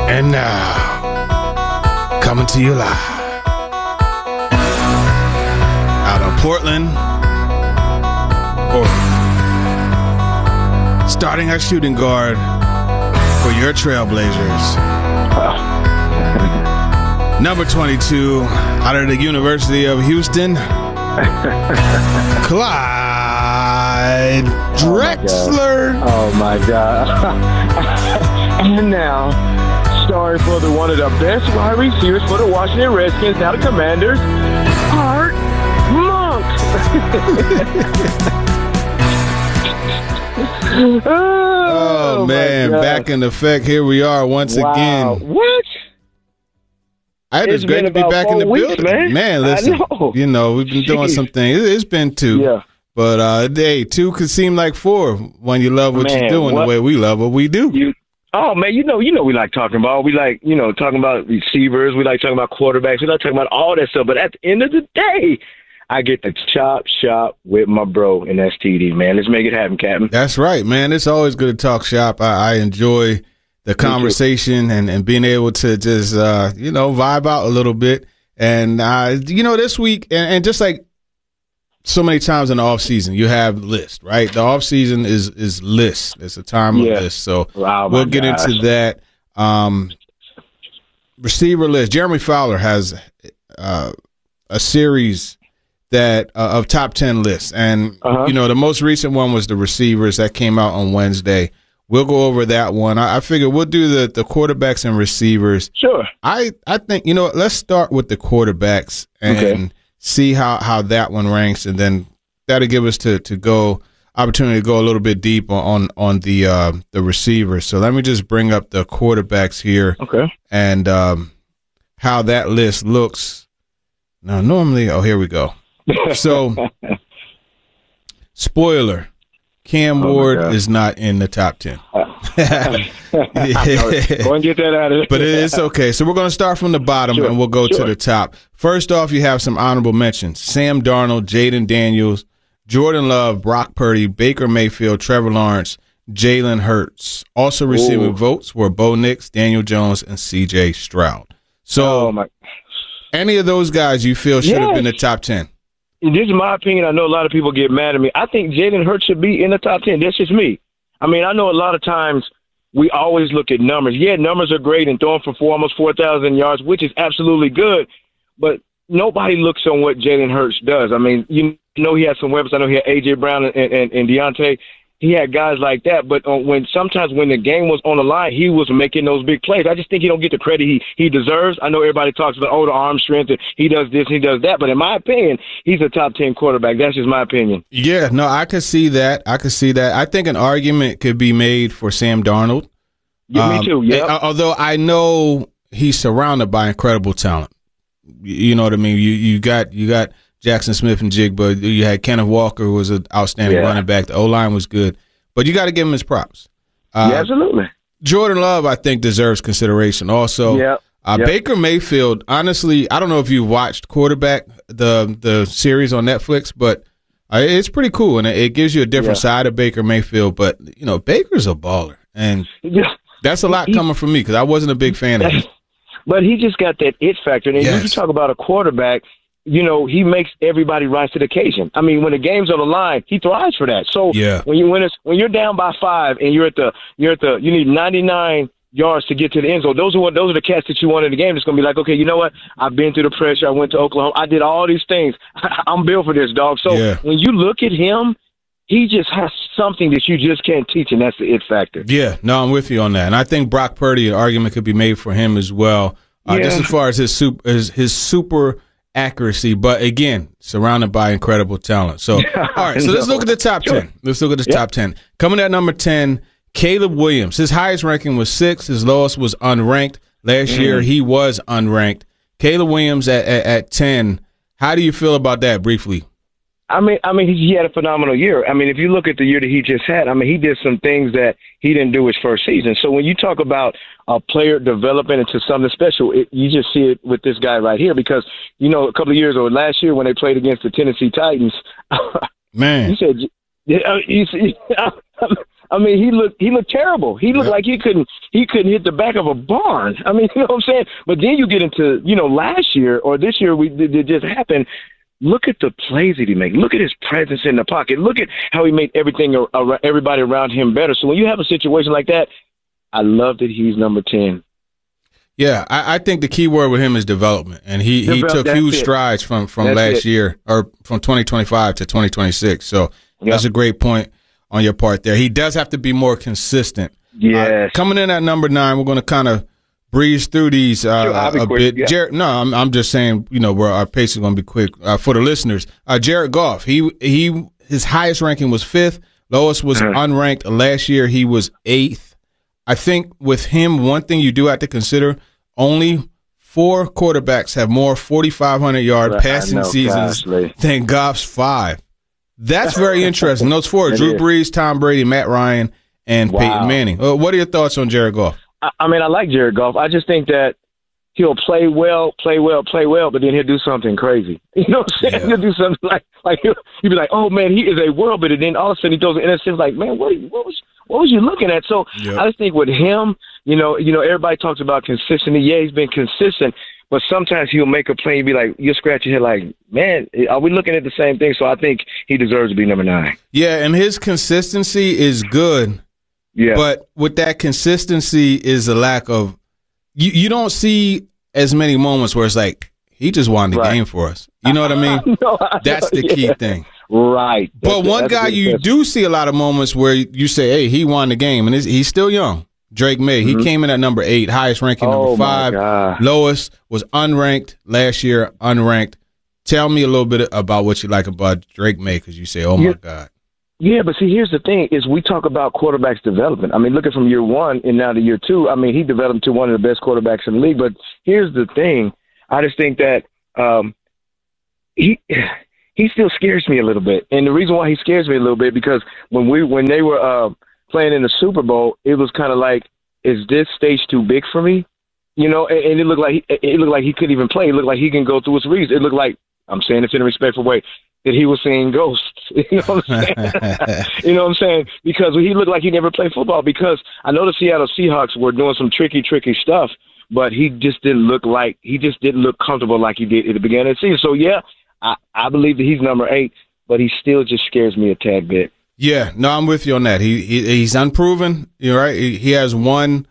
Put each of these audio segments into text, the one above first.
And now, coming to you live out of Portland, Oregon. Starting at shooting guard for your Trailblazers. Number 22, out of the University of Houston, Clyde Drexler. Oh, my God. And now, starring for one of the best wide receivers for the Washington Redskins, now the Commanders, Art Monk. Oh man, back in effect. Here we are once again. What? It's great to be back in the building. Man, listen, we've been doing some things. It's been 2. Yeah. But, 2 could seem like 4 when you love what you're doing the way we love what we do. Oh, man, you know we like talking about. We like, talking about receivers. We like talking about quarterbacks. We like talking about all that stuff. But at the end of the day, I get to chop shop with my bro in STD, man. Let's make it happen, Captain. That's right, man. It's always good to talk shop. I enjoy the conversation and being able to just, vibe out a little bit. And, this week, and just like so many times in the off season, you have list, right? The off season is list. It's a time of list. So we'll get into that. Receiver list. Jeremy Fowler has a series that of top 10 lists, and the most recent one was the receivers that came out on Wednesday. We'll go over that one. I figure we'll do the quarterbacks and receivers. Sure. I think let's start with the quarterbacks and see how that one ranks, and then that'll give us to go opportunity to go a little bit deep on the receivers. So let me just bring up the quarterbacks here, and how that list looks. Now, normally, here we go. So, spoiler, Cam Ward is not in the top 10. Go and get that out of there. But it's okay. So we're going to start from the bottom, and we'll go to the top. First off, you have some honorable mentions. Sam Darnold, Jaden Daniels, Jordan Love, Brock Purdy, Baker Mayfield, Trevor Lawrence, Jalen Hurts. Also receiving votes were Bo Nix, Daniel Jones, and C.J. Stroud. So any of those guys you feel should have been the top 10? This is my opinion. I know a lot of people get mad at me. I think Jalen Hurts should be in the top 10. That's just me. I mean, I know a lot of times we always look at numbers. Yeah, numbers are great and throwing for almost 4,000 yards, which is absolutely good. But nobody looks on what Jalen Hurts does. I mean, he had some weapons. I know he had A.J. Brown and Deontay. He had guys like that, but sometimes when the game was on the line, he was making those big plays. I just think he don't get the credit he deserves. I know everybody talks about, the arm strength, and he does this, he does that, but in my opinion, he's a top 10 quarterback. That's just my opinion. Yeah, no, I could see that. I think an argument could be made for Sam Darnold. Yeah, me too, yeah. Although I know he's surrounded by incredible talent. You know what I mean? You got Jackson Smith and Jigba. You had Kenneth Walker, who was an outstanding running back. The O-line was good. But you got to give him his props. Absolutely. Jordan Love, I think, deserves consideration also. Baker Mayfield, honestly, I don't know if you watched Quarterback, the series on Netflix, but it's pretty cool, and it gives you a different side of Baker Mayfield. But, Baker's a baller, and that's a lot coming from me because I wasn't a big fan of him. But he just got that it factor. And you talk about a quarterback, he makes everybody rise to the occasion. I mean, when the game's on the line, he thrives for that. So when you're down by 5 and you need 99 yards to get to the end zone, those are the cats that you want in the game. It's going to be like, okay, you know what? I've been through the pressure. I went to Oklahoma. I did all these things. I'm built for this, dog. So when you look at him, he just has something that you just can't teach, and that's the it factor. Yeah, no, I'm with you on that. And I think Brock Purdy, an argument could be made for him as well, just as far as his super accuracy, but again, surrounded by incredible talent. So, all right, so let's look at the top 10. Let's look at the top 10. Coming at number 10, Caleb Williams. His highest ranking was 6. His lowest was unranked. Last year, he was unranked. Caleb Williams at 10. How do you feel about that, briefly? I mean, he had a phenomenal year. I mean, if you look at the year that he just had, I mean, he did some things that he didn't do his first season. So when you talk about a player developing into something special, you just see it with this guy right here because, a couple of years or last year when they played against the Tennessee Titans, man, he said, I mean, he looked terrible. He looked like he couldn't hit the back of a barn. I mean, you know what I'm saying? But then you get into, last year or this year it just happened. Look at the plays that he made. Look at his presence in the pocket. Look at how he made everybody around him better. So when you have a situation like that, I love that he's number 10. Yeah, I think the key word with him is development, and he took huge strides from last year, or from 2025 to 2026. So that's a great point on your part there. He does have to be more consistent. Yes. Coming in at number 9, we're going to kind of breeze through these a bit. Yeah. Jared, no, I'm just saying, where our pace is going to be quick for the listeners. Jared Goff, his highest ranking was 5th. Lowest was unranked. Last year he was 8th. I think with him, one thing you do have to consider, only 4 quarterbacks have more 4,500-yard passing seasons than Goff's 5. That's very interesting. Those 4, Drew Brees, Tom Brady, Matt Ryan, and Peyton Manning. What are your thoughts on Jared Goff? I mean, I like Jared Goff. I just think that he'll play well, but then he'll do something crazy. You know what I'm saying? Yeah. He'll do something like he'll be like, oh, man, he is a whirlwind, and then all of a sudden he throws an interception like, man, what was you looking at? So I just think with him, everybody talks about consistency. Yeah, he's been consistent, but sometimes he'll make a play and be like, you'll scratch your head like, man, are we looking at the same thing? So I think he deserves to be number 9. Yeah, and his consistency is good. Yeah. But with that consistency is a lack of you don't see as many moments where it's like he just won the game for us. You know what I mean? That's the key thing. Right. But one guy you do see a lot of moments where you say, hey, he won the game, and he's still young. Drake May. He came in at number 8, highest ranking number 5. Lowest was unranked last year, unranked. Tell me a little bit about what you like about Drake May, because you say, oh, my God. Yeah, but see, here's the thing, is we talk about quarterbacks development. I mean, look at from year 1 and now to year 2. I mean, he developed to one of the best quarterbacks in the league. But here's the thing. I just think that he still scares me a little bit. And the reason why he scares me a little bit, because when they were playing in the Super Bowl, it was kind of like, is this stage too big for me? And it looked like he couldn't even play. It looked like he can go through his reads. It looked like, I'm saying this in a respectful way, that he was seeing ghosts. You know what I'm saying? You know what I'm saying? Because he looked like he never played football. Because I know the Seattle Seahawks were doing some tricky stuff, but he just didn't look comfortable like he did at the beginning of the season. So yeah, I believe that he's number 8, but he still just scares me a tad bit. Yeah, no, I'm with you on that. He's unproven. You're right. He has one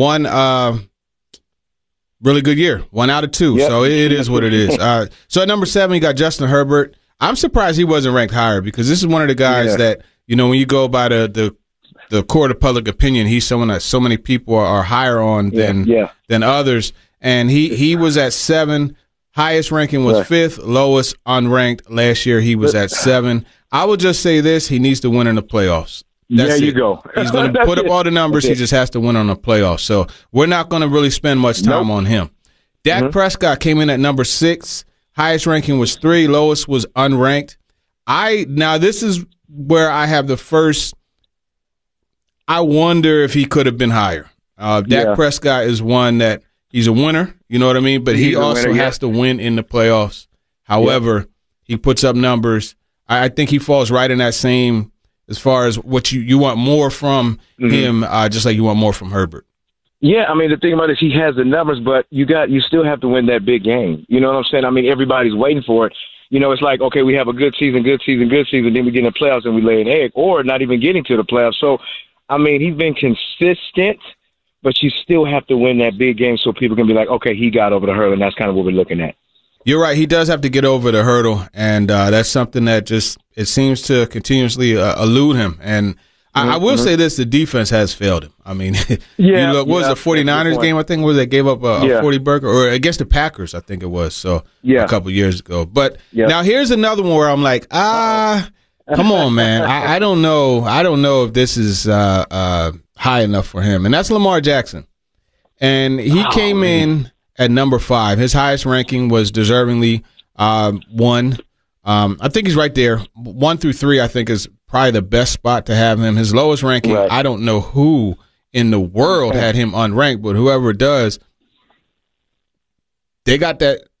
really good year, 1 out of 2. Yep. So it is what it is. So at number 7, you got Justin Herbert. I'm surprised he wasn't ranked higher, because this is one of the guys that, when you go by the court of public opinion, he's someone that so many people are higher on than others. And he was at 7. Highest ranking was 5th, lowest unranked. Last year he was at 7. I would just say this: he needs to win in the playoffs. There you go. He's going to put up all the numbers. He just has to win on the playoffs. So we're not going to really spend much time on him. Dak Prescott came in at number 6. Highest ranking was 3. Lowest was unranked. Now this is where I have the first. I wonder if he could have been higher. Dak Prescott is one that he's a winner. You know what I mean? But he also has to win in the playoffs. However, he puts up numbers. I think he falls right in that same, as far as what you want more from him, just like you want more from Herbert. Yeah, I mean, the thing about it is he has the numbers, but you still have to win that big game. You know what I'm saying? I mean, everybody's waiting for it. It's like, okay, we have a good season, then we get in the playoffs and we lay an egg, or not even getting to the playoffs. So, I mean, he's been consistent, but you still have to win that big game so people can be like, okay, he got over the hurdle, and that's kind of what we're looking at. You're right. He does have to get over the hurdle, and that's something that it seems to continuously elude him. And I will say this, the defense has failed him. I mean, what was the 49ers game, I think, where they gave up a 40 burger, or against the Packers, I think it was, so a couple years ago. But now here's another one where I'm like, come on, man. I don't know. I don't know if this is high enough for him. And that's Lamar Jackson. And he came in at number 5. His highest ranking was deservingly 1. I think he's right there. 1 through 3, I think, is probably the best spot to have him. His lowest ranking, I don't know who in the world had him unranked, but whoever does, they got that.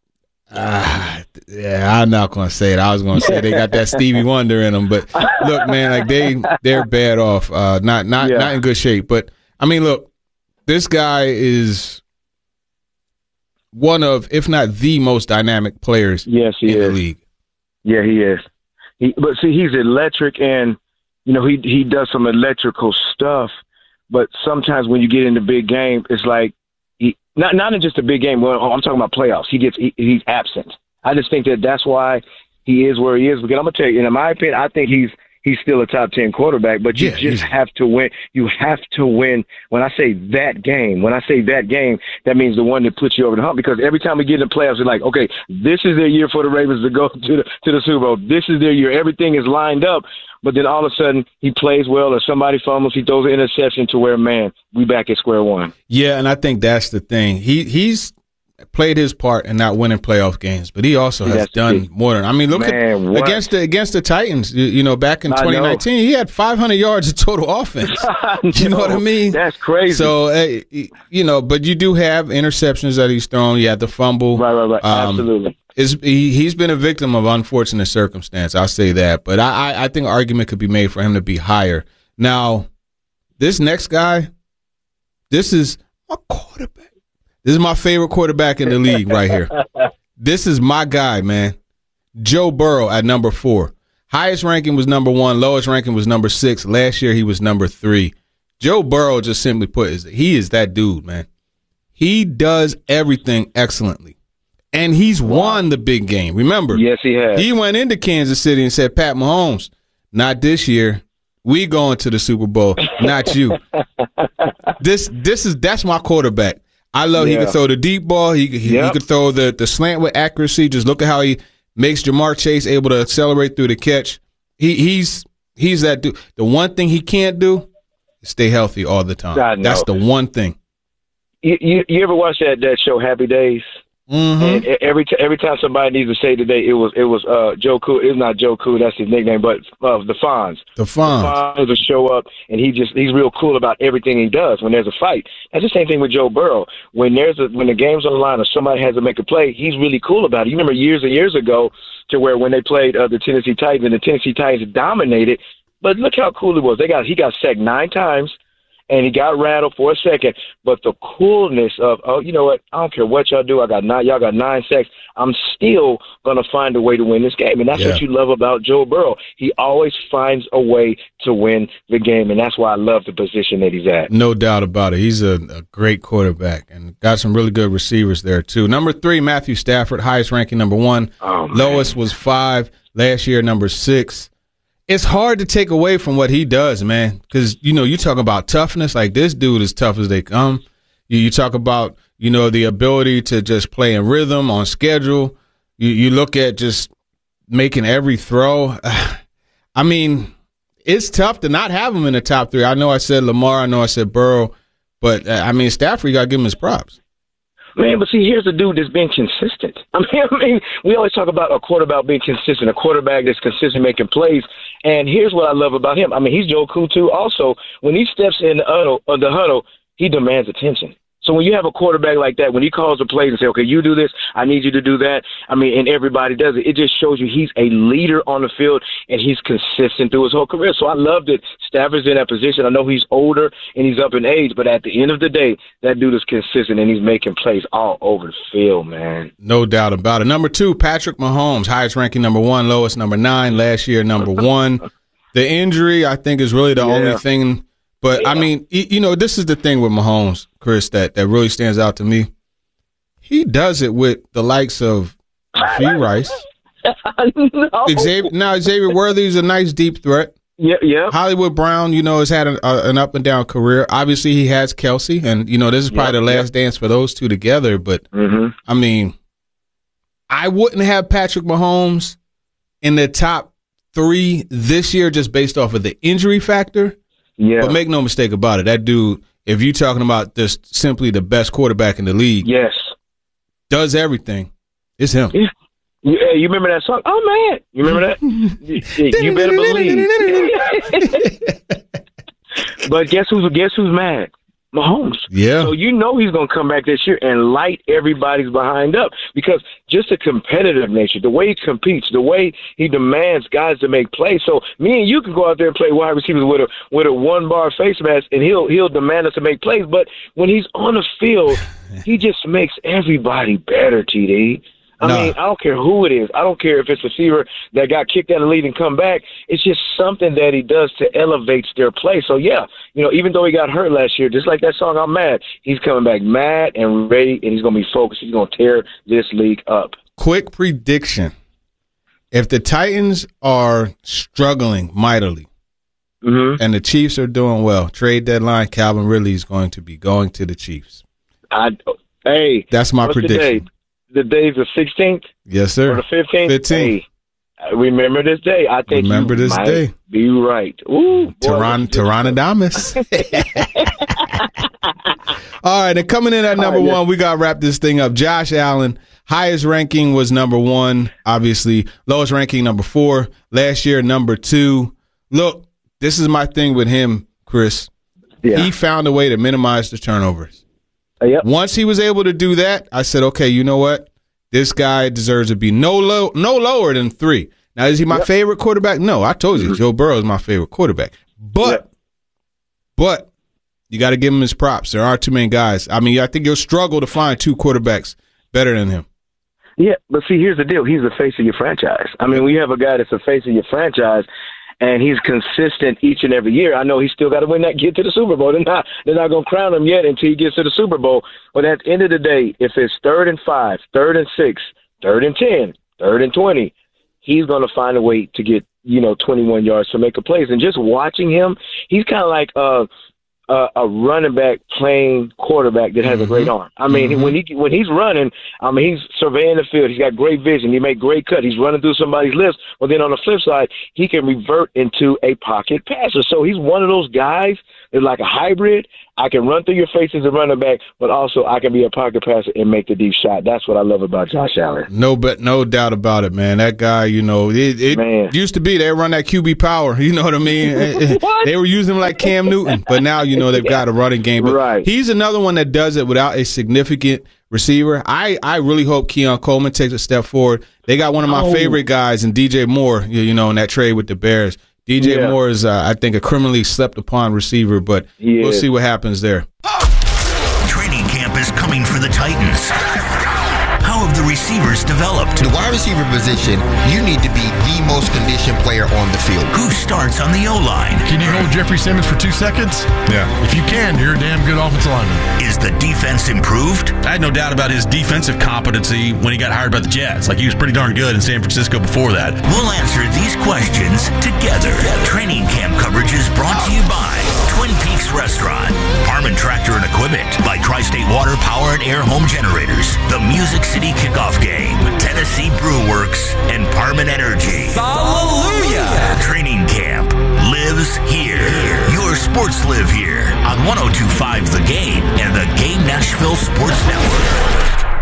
Yeah, I'm not gonna say it. I was gonna say they got that Stevie Wonder in them, but look, man, like they're bad off, not in good shape. But I mean, look, this guy is one of, if not the most dynamic players in the league. Yeah, he is. But see, he's electric, and he does some electrical stuff. But sometimes when you get in the big game, it's like not in just a big game. Well, I'm talking about playoffs. He's absent. I just think that's why he is where he is. Because I'm gonna tell you, in my opinion, I think he's still a top 10 quarterback. But you just have to win. You have to win. When I say that game, that means the one that puts you over the hump. Because every time we get in the playoffs, it's like, okay, this is their year for the Ravens to go to the Super Bowl. This is their year. Everything is lined up. But then all of a sudden he plays well, or somebody fumbles, he throws an interception to where, man, we back at square one. Yeah, and I think that's the thing. He's played his part in not winning playoff games, but he also has done more than. I mean, look against the Titans. Back in 2019, he had 500 yards of total offense. You know what I mean? That's crazy. So but you do have interceptions that he's thrown. You had the fumble. Right. Absolutely. He's been a victim of unfortunate circumstance. I'll say that. But I think an argument could be made for him to be higher. Now, this next guy, this is my quarterback. This is my favorite quarterback in the league right here. This is my guy, man. Joe Burrow at number 4. Highest ranking was number 1. Lowest ranking was number 6. Last year he was number 3. Joe Burrow, just simply put, he is that dude, man. He does everything excellently. And he's won the big game. Remember? Yes, he has. He went into Kansas City and said, Pat Mahomes, not this year. We going to the Super Bowl, not you. That's my quarterback. I love he can throw the deep ball. He could throw the slant with accuracy. Just look at how he makes Jamar Chase able to accelerate through the catch. He's that dude. The one thing he can't do is stay healthy all the time. That's the one thing. You ever watch that show Happy Days? Mm-hmm. And every time somebody needs to say today, it was Joe Cool. It's not Joe Cool, that's his nickname, but the Fonz. The Fonz will show up, and he's real cool about everything he does. When there's a fight, that's the same thing with Joe Burrow. When the game's on the line or somebody has to make a play, he's really cool about it. You remember years and years ago, to where when they played the Tennessee Titans, and the Tennessee Titans dominated. But look how cool it was. He got sacked 9 times. And he got rattled for a second, but the coolness of, you know what? I don't care what y'all do. Y'all got 9 sacks. I'm still gonna find a way to win this game, and that's what you love about Joe Burrow. He always finds a way to win the game, and that's why I love the position that he's at. No doubt about it. He's a great quarterback, and got some really good receivers there too. Number 3, Matthew Stafford, highest ranking, number 1. Lowest was 5 last year, number 6. It's hard to take away from what he does, man, because, you talk about toughness. Like, this dude is tough as they come. You talk about, the ability to just play in rhythm, on schedule. You look at just making every throw. I mean, it's tough to not have him in the top 3. I know I said Lamar. I know I said Burrow. But, Stafford, you got to give him his props. Man, but see, here's a dude that's been consistent. I mean, we always talk about a quarterback being consistent, a quarterback that's consistent making plays. And here's what I love about him. I mean, he's Joe Cool too. Also, when he steps in the huddle, he demands attention. So when you have a quarterback like that, when he calls a play and say, okay, you do this, I need you to do that, and everybody does it, it just shows you he's a leader on the field, and he's consistent through his whole career. So I love that Stafford's in that position. I know he's older and he's up in age, but at the end of the day, that dude is consistent, and he's making plays all over the field, man. No doubt about it. Number 2, Patrick Mahomes, highest ranking, number 1, lowest, number 9, last year, number 1. The injury, I think, is really the only thing. But, I mean, this is the thing with Mahomes, Chris, that really stands out to me. He does it with the likes of G. Rice. Xavier Worthy is a nice deep threat. Yeah. Hollywood Brown, has had an up and down career. Obviously, he has Kelsey, and, this is probably the last dance for those two together. But, I mean, I wouldn't have Patrick Mahomes in the top 3 this year just based off of the injury factor. Yeah. But make no mistake about it, that dude, if you're talking about just simply the best quarterback in the league, does everything, it's him. Yeah. You remember that song? Oh, man. You remember that? You better believe. But guess who's mad? Mahomes. Yeah. So you know he's going to come back this year and light everybody's behind up, because just the competitive nature, the way he competes, the way he demands guys to make plays. So me and you can go out there and play wide receivers with a one-bar face mask, and he'll demand us to make plays. But when he's on the field, he just makes everybody better, TD. I mean, I don't care who it is. I don't care if it's a receiver that got kicked out of the lead and come back. It's just something that he does to elevate their play. So, yeah, even though he got hurt last year, just like that song, I'm Mad, he's coming back mad and ready, and he's going to be focused. He's going to tear this league up. Quick prediction. If the Titans are struggling mightily and the Chiefs are doing well, trade deadline, Calvin Ridley is going to be going to the Chiefs. That's my prediction. The day's the 16th? Yes, sir. Or the 15th? 15th. Hey, remember this day. I think remember you this might day. Be right. Ooh, Tyrannadamus. All right, and coming in at number one, we got to wrap this thing up. Josh Allen, highest ranking was number 1, obviously. Lowest ranking, number 4. Last year, number 2. Look, this is my thing with him, Chris. Yeah. He found a way to minimize the turnovers. Yep. Once he was able to do that, I said, okay, you know what? This guy deserves to be no lower than 3. Now, is he my favorite quarterback? No, I told you, Joe Burrow is my favorite quarterback. But you got to give him his props. There aren't too many guys. I mean, I think you'll struggle to find 2 quarterbacks better than him. Yeah, but see, here's the deal. He's the face of your franchise. I mean, when you have a guy that's the face of your franchise, and he's consistent each and every year, I know he's still got to get to the Super Bowl. They're not going to crown him yet until he gets to the Super Bowl. But at the end of the day, if it's 3rd and 5, 3rd and 6, 3rd and 10, 3rd and 20, he's going to find a way to get 21 yards to make a play. And just watching him, he's kind of like a running back playing quarterback that has a great arm. I mean, when he's running, I mean, he's surveying the field. He's got great vision. He make great cuts. He's running through somebody's lips. But then on the flip side, he can revert into a pocket passer. So he's one of those guys that's like a hybrid. I can run through your face as a running back, but also I can be a pocket passer and make the deep shot. That's what I love about Josh Allen. No doubt about it, man. That guy, it used to be they run that QB power. You know what I mean? They were using him like Cam Newton, but now they've got a running game. But right. He's another one that does it without a significant receiver. I really hope Keon Coleman takes a step forward. They got one of my favorite guys in DJ Moore. In that trade with the Bears. DJ Moore is, I think, a criminally slept-upon receiver, but we'll see what happens there. Training camp is coming for the Titans. How have the receivers developed? The wide receiver position, you need to be the most conditioned player on the field. Who starts on the O-line? Can you hold Jeffrey Simmons for 2 seconds? Yeah. If you can, you're a damn good offensive lineman. Is the defense improved? I had no doubt about his defensive competency when he got hired by the Jets. Like, he was pretty darn good in San Francisco before that. We'll answer these questions together. Training camp coverage is brought to you by Twin Peaks Restaurant, Harmon Tractor and Equipment, by Tri-State Water Power and Air Home Generators, the Music City Kickoff Game, Tennessee Brew Works, and Parman Energy. Hallelujah! Training camp lives here. Your sports live here on 102.5 The Game and the Game Nashville Sports Network.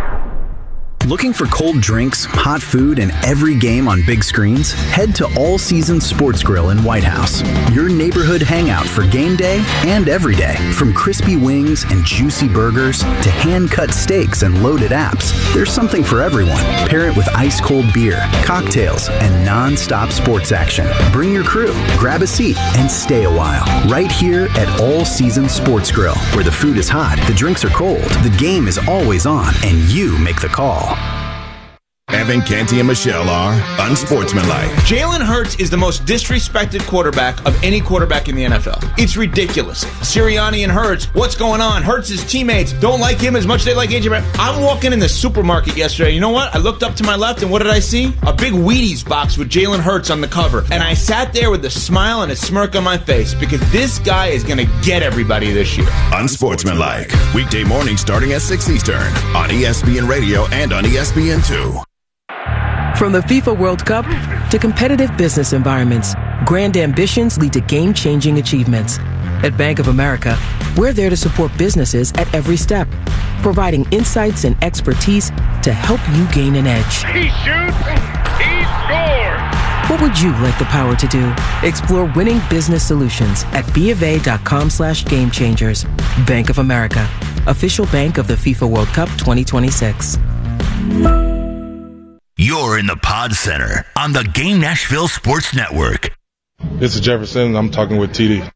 Looking for cold drinks, hot food, and every game on big screens? Head to All Season Sports Grill in White House, your neighborhood hangout for game day and every day. From crispy wings and juicy burgers to hand-cut steaks and loaded apps, there's something for everyone. Pair it with ice-cold beer, cocktails, and non-stop sports action. Bring your crew, grab a seat, and stay a while. Right here at All Season Sports Grill, where the food is hot, the drinks are cold, the game is always on, and you make the call. Evan, Canty, and Michelle are unsportsmanlike. Jalen Hurts is the most disrespected quarterback of any quarterback in the NFL. It's ridiculous. Sirianni and Hurts, what's going on? Hurts' teammates don't like him as much as they like AJ Brown. I'm walking in the supermarket yesterday. You know what? I looked up to my left, and what did I see? A big Wheaties box with Jalen Hurts on the cover. And I sat there with a smile and a smirk on my face because this guy is going to get everybody this year. Unsportsmanlike. Weekday mornings starting at 6 Eastern on ESPN Radio and on ESPN2. From the FIFA World Cup to competitive business environments, grand ambitions lead to game-changing achievements. At Bank of America, we're there to support businesses at every step, providing insights and expertise to help you gain an edge. He shoots, he scores! What would you like the power to do? Explore winning business solutions at BofA.com/gamechangers. Bank of America, official bank of the FIFA World Cup 2026. You're in the Pod Center on the Game Nashville Sports Network. This is Jefferson. I'm talking with TD.